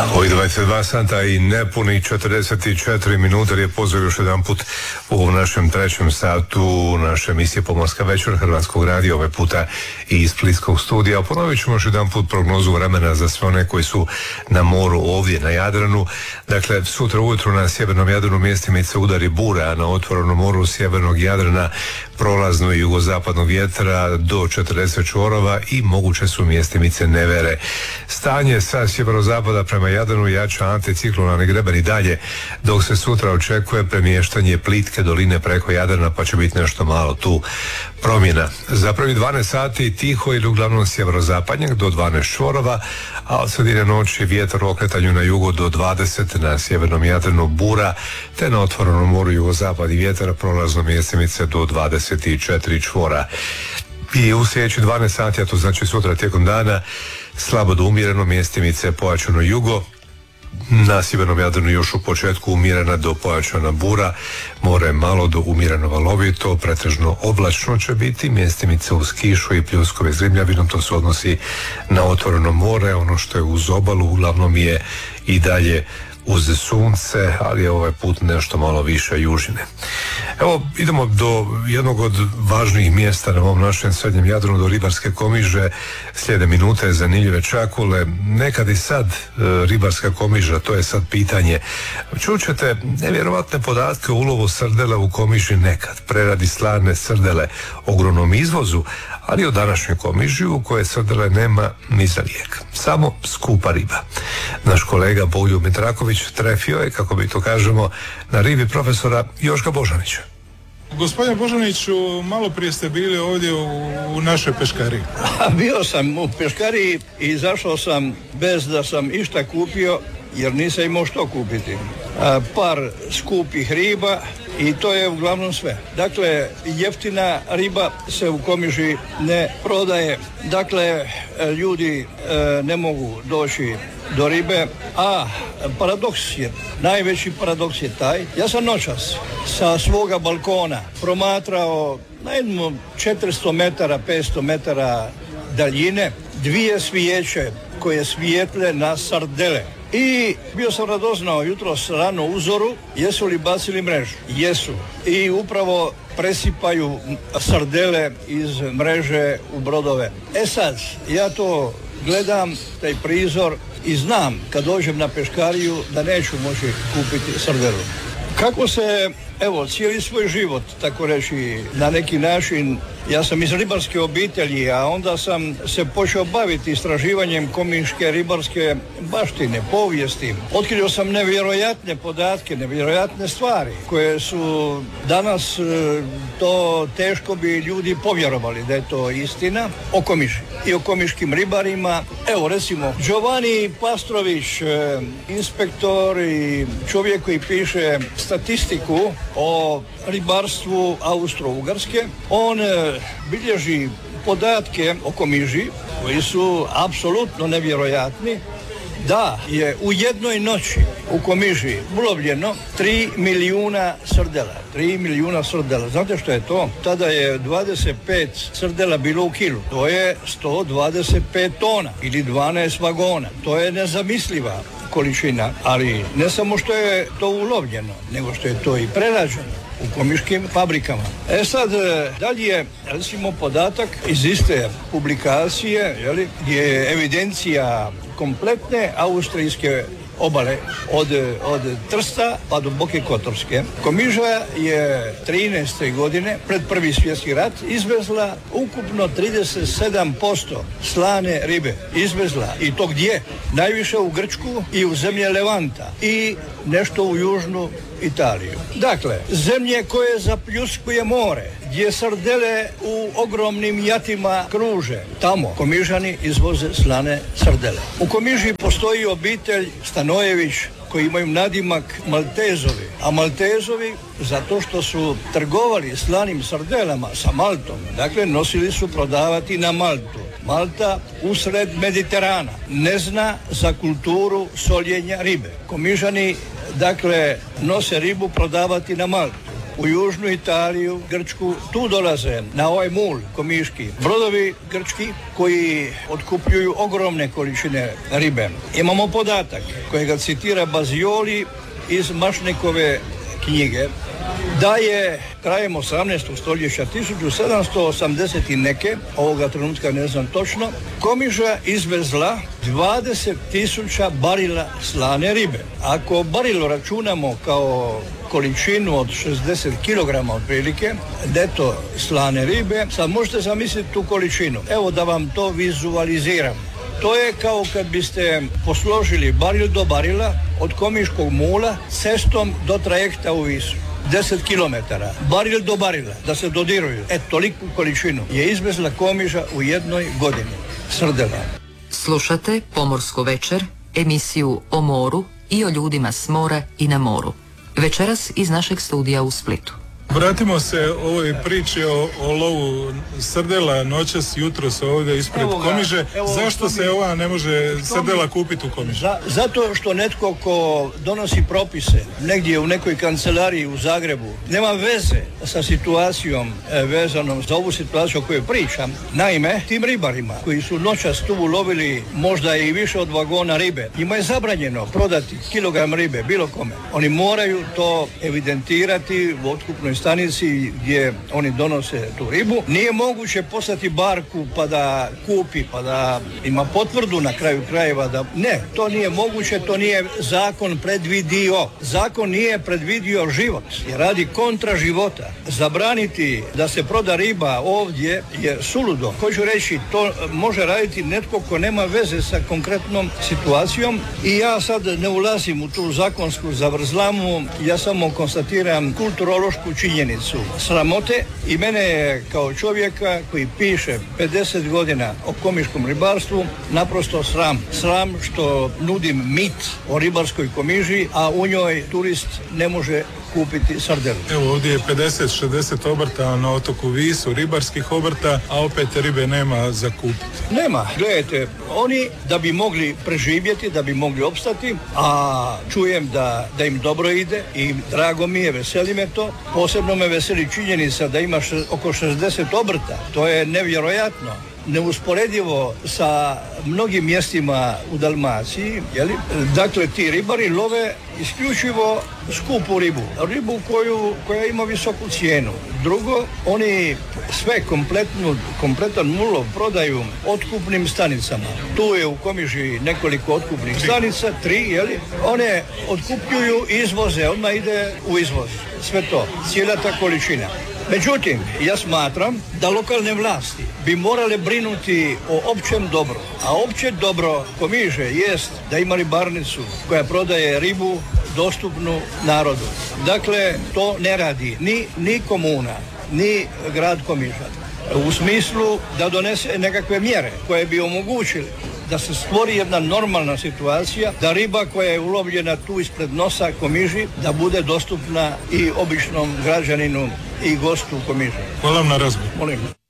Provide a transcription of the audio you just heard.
Ovi 22 sata i nepuni 44 minuta je pozdrav još jedan put u našem trećem satu naše emisije Pomorska večer Hrvatskog radija, ovaj puta i iz Splitskog studija. Ponovit ćemo još jedan put prognozu vremena za sve one koji su na moru ovdje na Jadranu. Dakle, sutra ujutro na sjevernom Jadranu mjestimice udari bura, a na otvorenom moru sjevernog Jadrana prolazno i jugozapadnog vjetra do 40 čvorova i moguće su mjestimice nevere. Stanje sa sjeverozapada prema Jadranu jača anticiklonalni greben i dalje, dok se sutra očekuje premještanje plitke doline preko Jadrana, pa će biti nešto malo tu promjena. Za prvi 12 sati tiho ili uglavnom sjeverozapadnjak do 12 čvorova, a od sredine noći vjetar u okretanju na jugo do 20, na sjevernom Jadranu bura, te na otvorenom moru jugozapad i vjetar prolazno mjestimice do 24 čvora. I u sljedeći 12 sati, a to znači sutra tijekom dana, slabo do umjereno mjestimice pojačano jugo, na sjevernom Jadranu još u početku umjerena do pojačana bura, more malo do umjereno valovito, pretežno oblačno će biti, mjestimice uz kišu i pljuskove s grmljavinom, to se odnosi na otvoreno more, ono što je uz obalu uglavnom je i dalje uz sunce, ali je ovaj put nešto malo više južine. Evo, idemo do jednog od važnijih mjesta na ovom našem srednjem Jadranu, do Ribarske Komiže. Slijede minute zanimljive čakule. Nekad i sad Ribarska Komiža, to je sad pitanje. Čućete nevjerovatne podatke o ulovu srdele u Komiži nekad, preradi slane srdele, ogromnom izvozu, ali o današnjoj Komiži u kojoj srdele nema ni za lijek. Samo skupa riba. Naš kolega Boljub Mitraković trefio je, kako bi to kažemo, na ribi profesora Joška Božanića. Gospodine Božaniću, malo prije ste bili ovdje u našoj peškariji. Bio sam u peškariji i izašao sam bez da sam išta kupio, jer nisam imao što kupiti. Par skupih riba i to je uglavnom sve. Dakle, jeftina riba se u Komiži ne prodaje. Dakle, ljudi ne mogu doći do ribe, a najveći paradoks je taj. Ja sam noćas sa svoga balkona promatrao na jednom 400 metara, 500 metara daljine dvije svijeće koje svijetle na sardele. I bio sam radoznao jutros rano uzoru, jesu li bacili mrežu? Jesu. I upravo presipaju sardele iz mreže u brodove. Sad, ja to gledam, taj prizor, i znam kad dođem na peškariju da neću moći kupiti sardelu. Kako se, cijeli svoj život, tako reći, na neki način, ja sam iz ribarske obitelji, a onda sam se počeo baviti istraživanjem komiške ribarske baštine, povijesti. Otkrio sam nevjerojatne podatke, nevjerojatne stvari koje su danas, to teško bi ljudi povjerovali da je to istina o Komiži i o komiškim ribarima. Evo, recimo, Giovanni Pastrović, inspektor i čovjek koji piše statistiku o ribarstvu Austro-Ugarske, on bilježi podatke o Komiži koji su apsolutno nevjerojatni, da je u jednoj noći u Komiži ulovljeno 3 milijuna srdela. 3 milijuna srdela. Znate što je to? Tada je 25 srdela bilo u kilu. To je 125 tona ili 12 vagona. To je nezamisliva količina, ali ne samo što je to ulovljeno, nego što je to i prerađeno u komiškim fabrikama. Sad, dalje je, recimo, podatak iz iste publikacije, gdje je evidencija kompletne austrijske obale od Trsta pa do Boke Kotorske. Komiža je 13. godine, pred Prvi svjetski rat, izvezla ukupno 37% slane ribe. Izvezla. I to gdje? Najviše u Grčku i u zemlje Levanta i nešto u južnu Italiju. Dakle, zemlje koje zapljuskuje more, gdje sardele u ogromnim jatima kruže, tamo Komižani izvoze slane sardele. U Komiži postoji obitelj Stanojević koji imaju nadimak Maltezovi, a Maltezovi zato što su trgovali slanim sardelama sa Maltom, dakle nosili su prodavati na Maltu. Malta usred Mediterana ne zna za kulturu soljenja ribe. Komižani dakle nose ribu prodavati na Maltu. u južnu Italiju, Grčku. Tu dolaze na ovaj mul komiški brodovi grčki koji otkupljuju ogromne količine ribe. Imamo podatak kojega citira Bazioli iz Mašnikove knjige, da je krajem 18. stoljeća 1780 i neke, ovoga trenutka ne znam točno, Komiža izvezla 20.000 barila slane ribe. Ako barilo računamo kao količinu od 60 kg otprilike, neto slane ribe, sad možete zamisliti tu količinu. Evo da vam to vizualiziram. To je kao kad biste posložili baril do barila od komiškog mula cestom do trajekta u Visu. 10 km, baril do barila, da se dodiruju. Toliku količinu je izvezla Komiža u jednoj godini. Srdela. Slušate Pomorsku večer, emisiju o moru i o ljudima s mora i na moru. Večeras iz našeg studija u Splitu. Vratimo se ovoj priči o lovu srdela noćas, jutros ovdje ispred Komiže. Zašto se ova ne može srdela kupiti u Komiži? Zato što netko ko donosi propise negdje u nekoj kancelariji u Zagrebu nema veze sa situacijom vezanom za ovu situaciju o kojoj pričam. Naime, tim ribarima koji su noćas tu ulovili možda i više od vagona ribe, njima je zabranjeno prodati kilogram ribe bilo kome. Oni moraju to evidentirati u otkupnoj stanici gdje oni donose tu ribu. Nije moguće poslati barku pa da kupi, pa da ima potvrdu na kraju krajeva da... Ne, to nije moguće, to nije zakon predvidio. Zakon nije predvidio život, jer radi kontra života. Zabraniti da se proda riba ovdje je suludo. Hoću reći, to može raditi netko ko nema veze sa konkretnom situacijom i ja sad ne ulazim u tu zakonsku zavrzlamu, ja samo konstatiram kulturološku činjenicu sramote i mene je kao čovjeka koji piše 50 godina o komiškom ribarstvu naprosto sram. Sram što nudim mit o ribarskoj Komiži, a u njoj turist ne može kupiti srdelu. Evo ovdje je 50-60 obrta na otoku Visu, ribarskih obrta, a opet ribe nema za kupiti. Nema. Gledajte, oni da bi mogli preživjeti, da bi mogli opstati, a čujem da im dobro ide i drago mi je, veseli me to. Posebno me veseli činjenica da ima oko 60 obrta. To je nevjerojatno. Neusporedivo sa mnogim mjestima u Dalmaciji, jeli? Dakle, ti ribari love isključivo skupu ribu koja ima visoku cijenu. Drugo, oni sve kompletan mulov prodaju otkupnim stanicama. Tu je u Komiži nekoliko otkupnih stanica, 3, jeli? One otkupljuju i izvoze, odmah ide u izvoz. Sve to, cijela ta količina. Međutim, ja smatram da lokalne vlasti bi morale brinuti o općem dobru. A opće dobro Komiže jest da ima ribarnicu koja prodaje ribu dostupnu narodu. Dakle, to ne radi ni komuna, ni grad Komiža. U smislu da donese nekakve mjere koje bi omogućile da se stvori jedna normalna situacija, da riba koja je ulovljena tu ispred nosa Komiži, da bude dostupna i običnom građaninu i gostu Komiže. Hvala vam na razgovor. Molim.